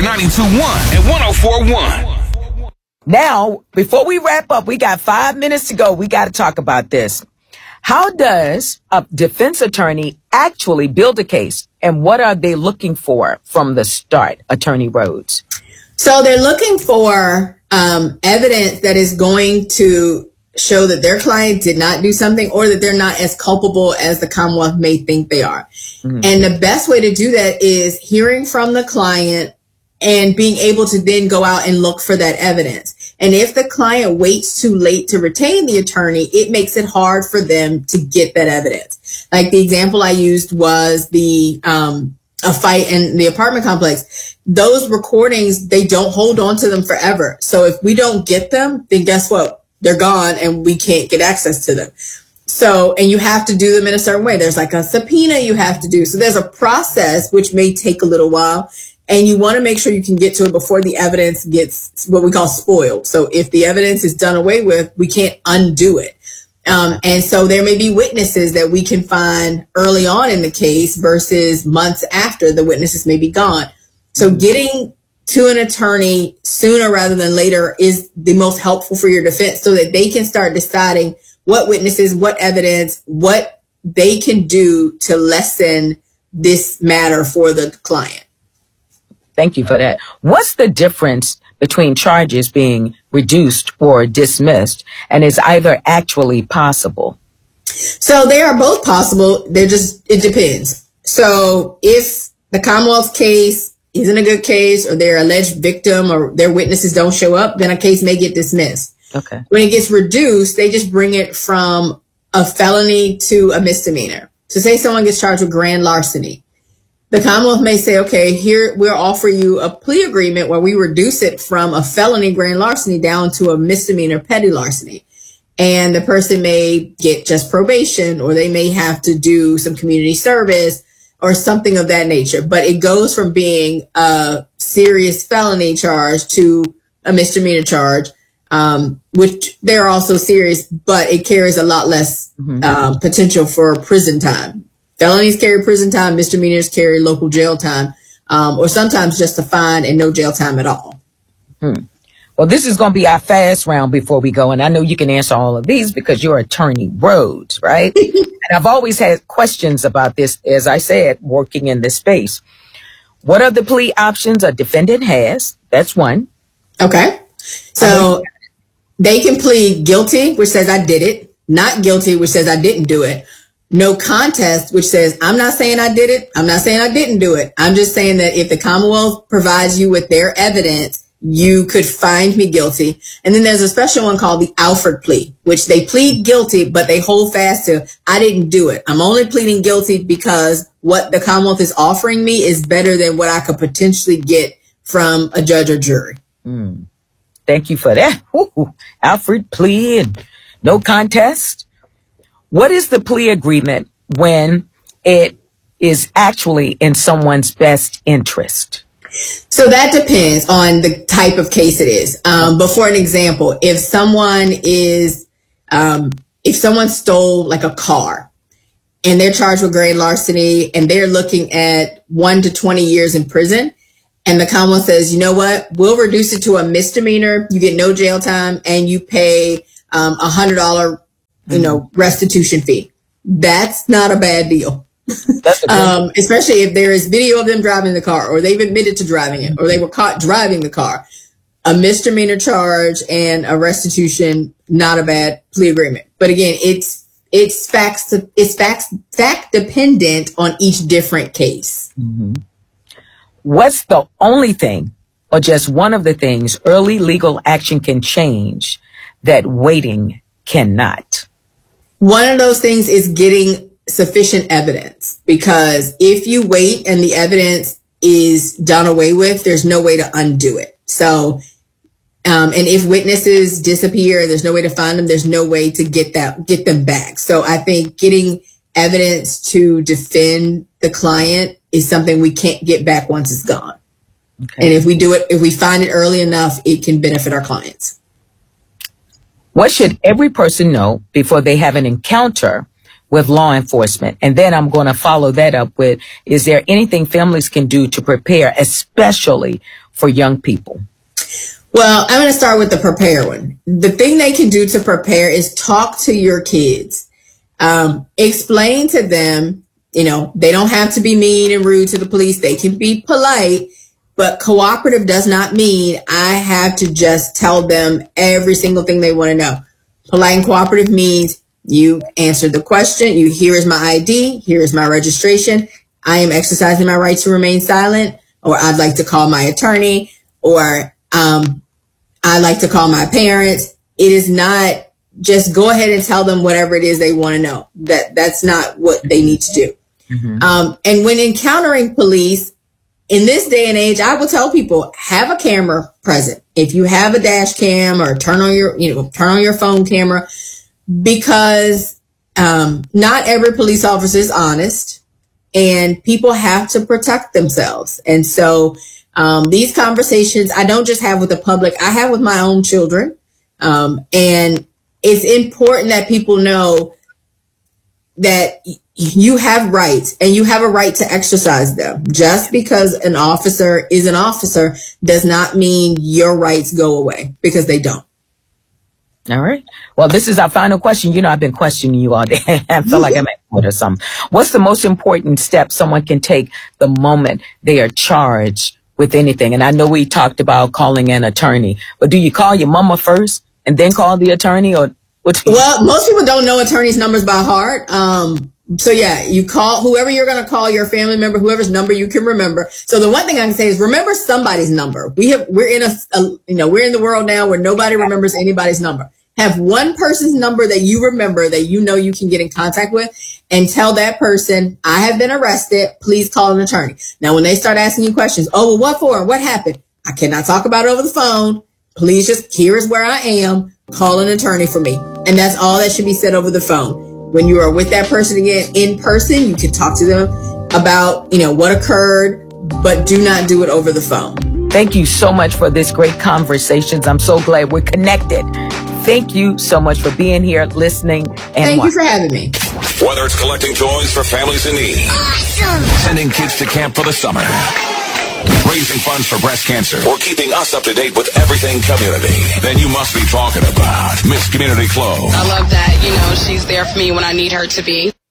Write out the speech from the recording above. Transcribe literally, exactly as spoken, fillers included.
ninety-two point one and one oh four point one. Now, before we wrap up, we got five minutes to go. We got to talk about this. How does a defense attorney actually build a case, and what are they looking for from the start, Attorney Rhodes? So they're looking for um, evidence that is going to show that their client did not do something, or that they're not as culpable as the Commonwealth may think they are. Mm-hmm. And the best way to do that is hearing from the client and being able to then go out and look for that evidence. And if the client waits too late to retain the attorney, it makes it hard for them to get that evidence. Like the example I used was the um, a fight in the apartment complex. Those recordings, they don't hold on to them forever. So if we don't get them, then guess what? They're gone and we can't get access to them. So, and you have to do them in a certain way. There's like a subpoena you have to do. So there's a process which may take a little while. And you want to make sure you can get to it before the evidence gets what we call spoiled. So if the evidence is done away with, we can't undo it. Um, and so there may be witnesses that we can find early on in the case versus months after the witnesses may be gone. So getting to an attorney sooner rather than later is the most helpful for your defense, so that they can start deciding what witnesses, what evidence, what they can do to lessen this matter for the client. Thank you for that. What's the difference between charges being reduced or dismissed, and is either actually possible? So they are both possible. They're just, it depends. So if the Commonwealth's case isn't a good case, or their alleged victim or their witnesses don't show up, then a case may get dismissed. Okay. When it gets reduced, they just bring it from a felony to a misdemeanor. So say someone gets charged with grand larceny. The Commonwealth may say, okay, here we'll offer you a plea agreement where we reduce it from a felony grand larceny down to a misdemeanor petty larceny. And the person may get just probation, or they may have to do some community service or something of that nature. But it goes from being a serious felony charge to a misdemeanor charge, um, which they're also serious, but it carries a lot less mm-hmm. um, potential for prison time. Felonies carry prison time, misdemeanors carry local jail time, um, or sometimes just a fine and no jail time at all. Hmm. Well, this is going to be our fast round before we go. And I know you can answer all of these because you're Attorney Rhodes, right? And I've always had questions about this, as I said, working in this space. What are the plea options a defendant has? That's one. Okay. So they can plead guilty, which says I did it, not guilty, which says I didn't do it. No contest, which says, I'm not saying I did it. I'm not saying I didn't do it. I'm just saying that if the Commonwealth provides you with their evidence, you could find me guilty. And then there's a special one called the Alford plea, which they plead guilty, but they hold fast to, I didn't do it. I'm only pleading guilty because what the Commonwealth is offering me is better than what I could potentially get from a judge or jury. Mm. Thank you for that. Ooh, Alford plea and no contest. What is the plea agreement when it is actually in someone's best interest? So that depends on the type of case it is. Um, but for an example, if someone is, um, if someone stole like a car and they're charged with grand larceny and they're looking at one to twenty years in prison, and the Commonwealth says, you know what, we'll reduce it to a misdemeanor. You get no jail time and you pay um, a hundred dollar you know, restitution fee. That's not a bad deal. That's a um, especially if there is video of them driving the car, or they've admitted to driving it, or they were caught driving the car. A misdemeanor charge and a restitution, not a bad plea agreement. But again, it's it's facts it's facts fact dependent on each different case. Mm-hmm. What's the only thing, or just one of the things, early legal action can change that waiting cannot? One of those things is getting sufficient evidence, because if you wait and the evidence is done away with, there's no way to undo it. So, um, and if witnesses disappear, there's no way to find them. There's no way to get that, get them back. So I think getting evidence to defend the client is something we can't get back once it's gone. Okay. And if we do it, if we find it early enough, it can benefit our clients. What should every person know before they have an encounter with law enforcement? And then I'm going to follow that up with, is there anything families can do to prepare, especially for young people? Well, I'm going to start with the prepare one. The thing they can do to prepare is talk to your kids. Um, explain to them, you know, they don't have to be mean and rude to the police. They can be polite, but cooperative does not mean I have to just tell them every single thing they want to know. Polite and cooperative means you answered the question. You, here is my I D. Here is my registration. I am exercising my right to remain silent, or I'd like to call my attorney, or, um, I'd like to call my parents. It is not just go ahead and tell them whatever it is they want to know. That that's not what they need to do. Mm-hmm. Um, and when encountering police in this day and age, I will tell people, have a camera present. If you have a dash cam, or turn on your, you know, turn on your phone camera, because, um, not every police officer is honest, and people have to protect themselves. And so, um, these conversations I don't just have with the public, I have with my own children. Um, and it's important that people know that you have rights, and you have a right to exercise them. Just because an officer is an officer does not mean your rights go away, because they don't. All right. Well, this is our final question. You know, I've been questioning you all day. I feel like I'm at or something. What's the most important step someone can take the moment they are charged with anything? And I know we talked about calling an attorney, but do you call your mama first and then call the attorney, or what? Well, most people don't know attorneys' numbers by heart. Um, so yeah, you call whoever you're going to call, your family member, whoever's number you can remember. So the one thing I can say is remember somebody's number. We have, we're in a, a you know, we're in the world now where nobody remembers anybody's number. Have one person's number that you remember, that you know you can get in contact with, and tell that person, I have been arrested. Please call an attorney. Now, when they start asking you questions, oh, well, what for? What happened? I cannot talk about it over the phone. Please just, here is where I am. Call an attorney for me. And that's all that should be said over the phone. When you are with that person again in person, you can talk to them about, you know, what occurred, but do not do it over the phone. Thank you so much for this great conversations. I'm so glad we're connected. Thank you so much for being here, listening, and Thank watching. you for having me. Whether it's collecting toys for families in need, awesome. Sending kids to camp for the summer, raising funds for breast cancer, or keeping us up to date with everything community, then you must be talking about Miss Community Clothes. I love that, you know, she's there for me when I need her to be.